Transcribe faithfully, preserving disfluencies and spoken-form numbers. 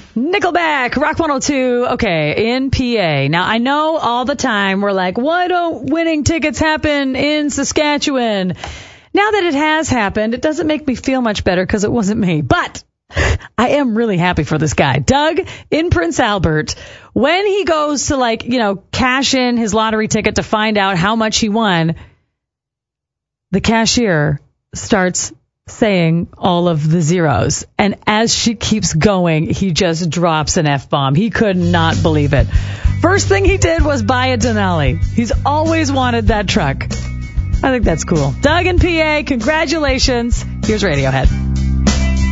Nickelback, Rock one oh two. Okay, in P A. Now, I know all the time we're like, why don't winning tickets happen in Saskatchewan? Now that it has happened, it doesn't make me feel much better because it wasn't me. But I am really happy for this guy. Doug in Prince Albert, when he goes to, like, you know, cash in his lottery ticket to find out how much he won, the cashier starts saying all of the zeros. And as she keeps going, he just drops an F-bomb. He could not believe it. First thing he did was buy a Denali. He's always wanted that truck. I think that's cool. Doug in P A, congratulations. Here's Radiohead.